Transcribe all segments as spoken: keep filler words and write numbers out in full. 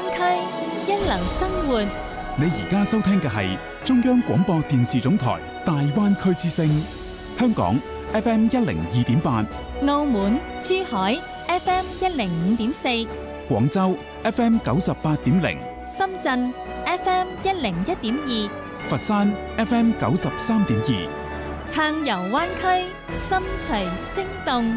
區，一流生活。 你而家收聽嘅係中央廣播電視總台大灣區之聲，香港 F M 一零二點八， 澳門、珠海 F M 一零五點四， 廣州 F M 九十八點零， 深圳 F M 一零一點二， 佛山 F M 九十三點二， 暢遊灣區，心隨聲動。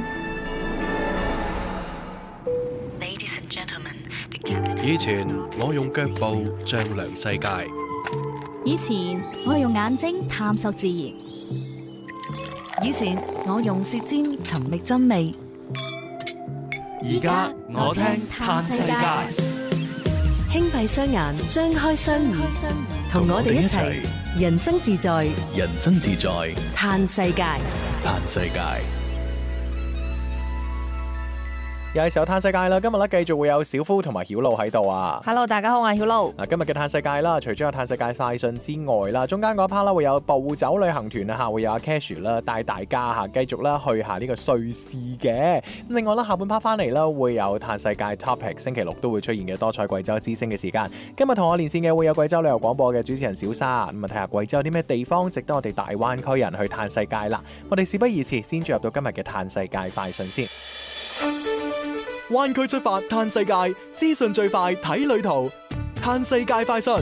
以前我用腳步丈量世界， 以前我係用眼睛探索自然， 以前我用舌尖尋覓真味， 而家我聽嘆世界。 輕閉雙眼，張開雙耳，同我哋一齊人生自在， 人生自在嘆世界， 嘆世界。 又係時候嘆世界啦！今日咧繼續會有小夫同埋曉露喺度啊 ！Hello， 大家好，我係曉露。 嗱，今日嘅嘆世界啦，除咗有嘆世界快訊之外啦，中間嗰一 part 啦會有暴走旅行團啊嚇，會有阿 Cash 啦帶大家嚇繼續啦去下呢個瑞士嘅。咁另外啦，下半 part 翻嚟啦會有嘆世界 topic， 星期六都會出現嘅多彩貴州之聲嘅時間。今日同我連線嘅會有貴州旅遊廣播嘅主持人小沙，咁啊睇下貴州有啲咩地方值得我哋大灣區人去嘆世界啦。我哋事不宜遲，先進入到今日嘅嘆世界快訊先。灣區出發嘆世界，資訊最快睇旅途，嘆世界快訊。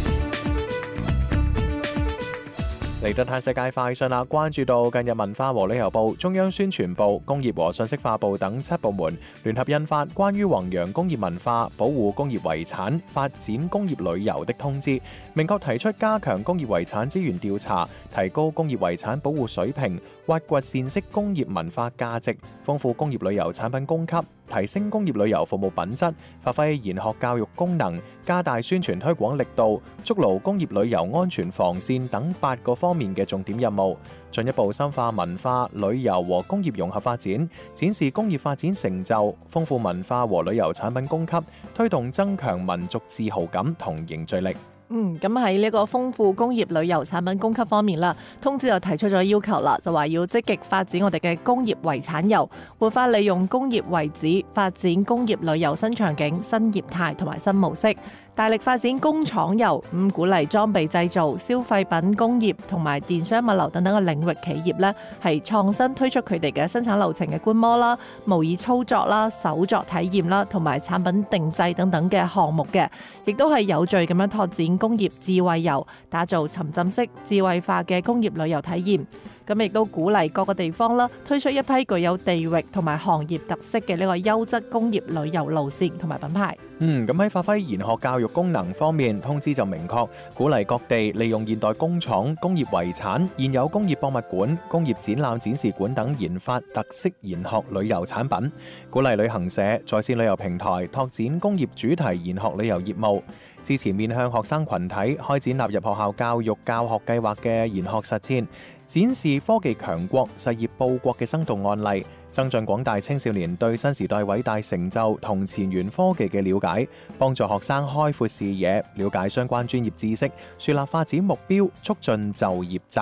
嚟到嘆世界快訊啦，關注到近日文化和旅遊部、中央宣傳部、工業和信息化部等七部門聯合印發關於弘揚工業文化、保護工業遺產、發展工業旅遊的通知，明確提出加強工業遺產資源調查，提高工業遺產保護水平，挖掘善式工業文化價值，豐富工業旅遊產品供給，提升工業旅遊服務品質，發揮研學教育功能，加大宣傳推廣力度，築牢工業旅遊安全防線等八個方面嘅重點任務，進一步深化文化、旅遊和工業融合發展，展示工業發展成就，豐富文化和旅遊產品供給，推動增強民族自豪感同凝聚力。 嗯，咁喺呢個豐富工業旅遊產品供給方面啦，通知就提出咗要求啦，就話要積極發展我哋嘅工業遺產遊，活化利用工業遺址，發展工業旅遊新場景、新業態同埋新模式。大力發展工廠遊，咁鼓勵裝備製造、消費品工業同埋電商物流等等嘅領域企業咧，係創新推出佢哋嘅生產流程嘅觀摩啦、模擬操作啦、手作體驗啦，同埋產品定製等等嘅項目嘅，亦都係有序咁樣拓展工業智慧遊，打造沉浸式智慧化嘅工業旅遊體驗。咁亦都鼓勵各個地方啦，推出一批具有地域同埋行業特色嘅呢個優質工業旅遊路線同埋品牌。 嗯，咁喺發揮研學教育功能方面，通知就明確鼓勵各地利用現代工廠、工業遺產、現有工業博物館、工業展覽展示館等研發特色研學旅遊產品，鼓勵旅行社、在線旅遊平台拓展工業主題研學旅遊業務，支持面向學生群體開展納入學校教育教學計劃嘅研學實踐，展示科技強國、實業報國嘅生動案例，增進廣大青少年對新時代偉大成就同前沿科技嘅了解，幫助學生開闊視野，了解相關專業知識，樹立發展目標，促進就業擇